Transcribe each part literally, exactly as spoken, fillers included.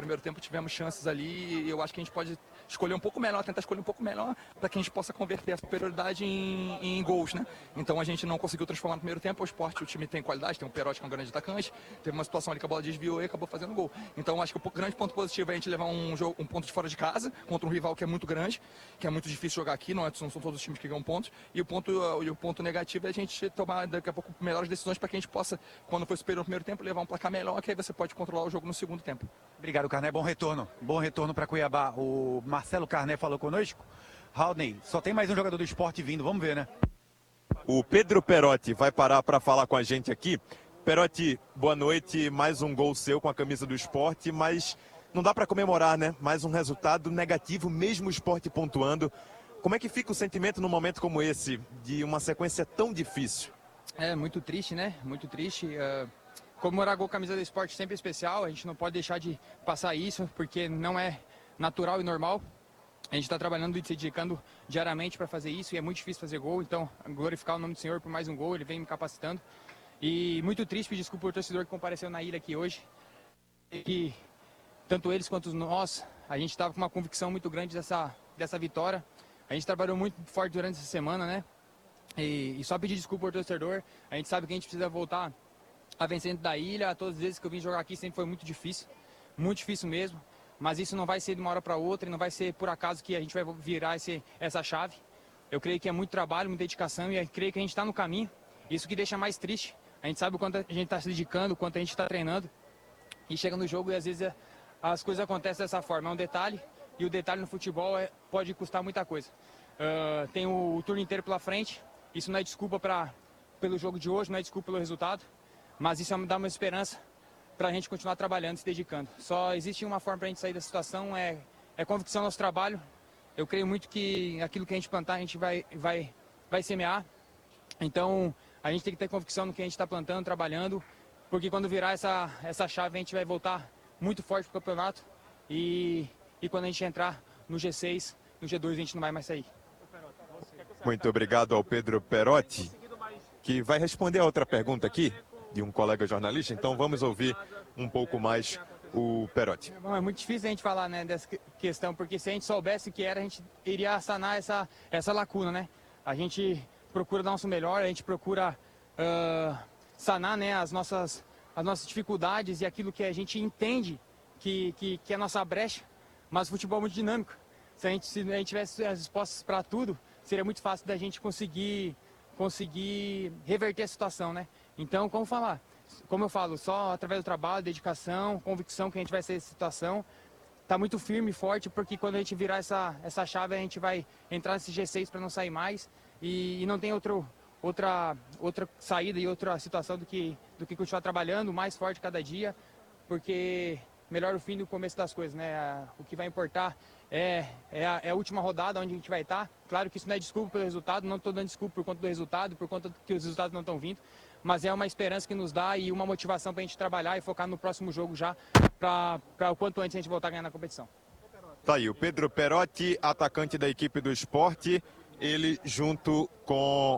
primeiro tempo tivemos chances ali e eu acho que a gente pode escolher um pouco melhor, tentar escolher um pouco melhor para que a gente possa converter a superioridade em, em gols, né? Então a gente não conseguiu transformar no primeiro tempo. O Sport, o time tem qualidade, tem um Perotti que é um grande atacante, teve uma situação ali que a bola desviou e acabou fazendo gol. Então acho que o grande ponto positivo é a gente levar um, jogo, um ponto de fora de casa contra um rival que é muito grande, que é muito difícil jogar aqui, não, é, não são todos os times que ganham pontos. E o ponto, e o ponto negativo é a gente tomar daqui a pouco melhores decisões para que a gente possa, quando for superior no primeiro tempo, levar um placar melhor, que aí você pode controlar o jogo no segundo tempo. Obrigado, Carné. Bom retorno. Bom retorno para Cuiabá. O Marcelo Carné falou conosco. Raulney, só tem mais um jogador do Sport vindo, vamos ver, né? O Pedro Perotti vai parar para falar com a gente aqui. Perotti, boa noite. Mais um gol seu com a camisa do Sport, mas não dá para comemorar, né? Mais um resultado negativo, mesmo o Sport pontuando. Como é que fica o sentimento num momento como esse, de uma sequência tão difícil? É muito triste, né? Muito triste. Uh, comemorar gol camisa do Sport sempre é especial. A gente não pode deixar de passar isso, porque não é natural e normal. A gente está trabalhando e se dedicando diariamente para fazer isso e é muito difícil fazer gol. Então, glorificar o nome do Senhor por mais um gol, ele vem me capacitando. E muito triste, pedir desculpa por torcedor que compareceu na ilha aqui hoje. E tanto eles quanto nós, a gente estava com uma convicção muito grande dessa, dessa vitória. A gente trabalhou muito forte durante essa semana, né? E, e só pedir desculpa por torcedor. A gente sabe que a gente precisa voltar a vencer dentro da ilha. Todas as vezes que eu vim jogar aqui sempre foi muito difícil. Muito difícil mesmo. Mas isso não vai ser de uma hora para outra e não vai ser por acaso que a gente vai virar esse, essa chave. Eu creio que é muito trabalho, muita dedicação e eu creio que a gente está no caminho. Isso que deixa mais triste. A gente sabe o quanto a gente está se dedicando, o quanto a gente está treinando. E chega no jogo e às vezes as coisas acontecem dessa forma. É um detalhe e o detalhe no futebol é, pode custar muita coisa. Uh, tem o, o turno inteiro pela frente. Isso não é desculpa pra, pelo jogo de hoje, não é desculpa pelo resultado. Mas isso dá uma esperança para a gente continuar trabalhando, se dedicando. Só existe uma forma para a gente sair da situação, é, é convicção no nosso trabalho. Eu creio muito que aquilo que a gente plantar, a gente vai, vai, vai semear. Então, a gente tem que ter convicção no que a gente está plantando, trabalhando, porque quando virar essa, essa chave, a gente vai voltar muito forte para o campeonato. E, e quando a gente entrar no G seis, no G dois, a gente não vai mais sair. Muito obrigado ao Pedro Perotti, que vai responder a outra pergunta aqui, de um colega jornalista, então vamos ouvir um pouco mais o Perotti. Bom, é muito difícil a gente falar, né, dessa questão, porque se a gente soubesse o que era, a gente iria sanar essa, essa lacuna, né? A gente procura dar o nosso melhor, a gente procura uh, sanar, né, as, nossas, as nossas dificuldades e aquilo que a gente entende que, que, que é a nossa brecha, mas o futebol é muito dinâmico. Se a gente, se a gente tivesse as respostas para tudo, seria muito fácil da gente conseguir, conseguir reverter a situação, né? Então, como falar? Como eu falo, só através do trabalho, dedicação, convicção que a gente vai sair dessa situação. Tá muito firme e forte, porque quando a gente virar essa, essa chave, a gente vai entrar nesse G seis para não sair mais. E, e não tem outro, outra, outra saída e outra situação do que, do que continuar trabalhando mais forte cada dia, porque melhor o fim do começo das coisas, né? O que vai importar é, é, a, é a última rodada onde a gente vai estar. Claro que isso não é desculpa pelo resultado, não estou dando desculpa por conta do resultado, por conta que os resultados não estão vindo, mas é uma esperança que nos dá e uma motivação para a gente trabalhar e focar no próximo jogo já, para o quanto antes a gente voltar a ganhar na competição. Tá aí o Pedro Perotti, atacante da equipe do Sport. Ele junto com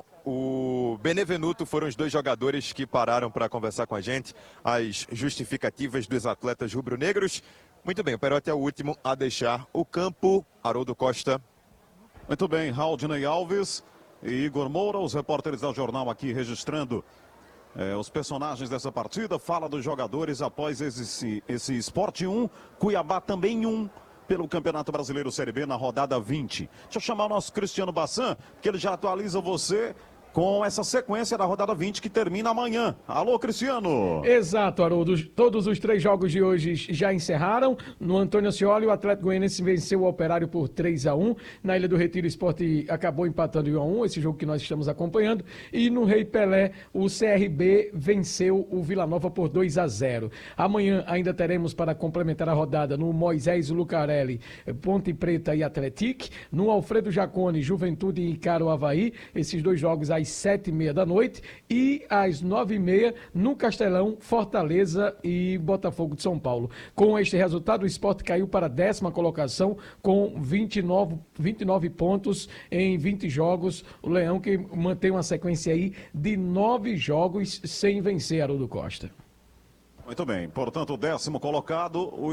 o Benevenuto foram os dois jogadores que pararam para conversar com a gente as justificativas dos atletas rubro-negros. Muito bem, o Perotti é o último a deixar o campo. Haroldo Costa. Muito bem, Raudinei Alves e Igor Moura, os repórteres da Jornal aqui registrando é, os personagens dessa partida. Fala dos jogadores após esse, esse Sport um, Cuiabá também um. Pelo Campeonato Brasileiro Série B na rodada vinte. Deixa eu chamar o nosso Cristiano Bassan, que ele já atualiza você com essa sequência da rodada vinte que termina amanhã. Alô, Cristiano! Exato, Haroldo. Todos os três jogos de hoje já encerraram. No Antônio Ascioli, o Atlético Goianiense venceu o Operário por três a um. Na Ilha do Retiro, o Sport acabou empatando em um a um, esse jogo que nós estamos acompanhando. E no Rei Pelé, o C R B venceu o Vila Nova por dois a zero. Amanhã ainda teremos para complementar a rodada no Moisés Lucarelli, Ponte Preta e Atlético. No Alfredo Jaconi, Juventude e Icaro Avaí. Esses dois jogos às sete e meia da noite, e às nove e meia no Castelão, Fortaleza e Botafogo de São Paulo. Com este resultado, o Sport caiu para a décima colocação com vinte e nove, vinte e nove pontos em vinte jogos. O Leão que mantém uma sequência aí de nove jogos sem vencer, Haroldo Costa. Muito bem, portanto, o décimo colocado, o